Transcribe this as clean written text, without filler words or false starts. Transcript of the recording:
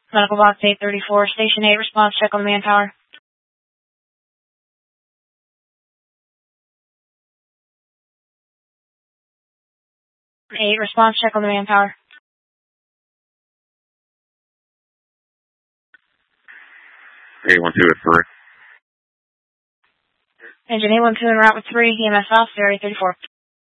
Medical box 834, Station 8, response check on the manpower. 8, response check on the manpower. A12 at 3. Engine 812 en route with 3, EMS off, area 34.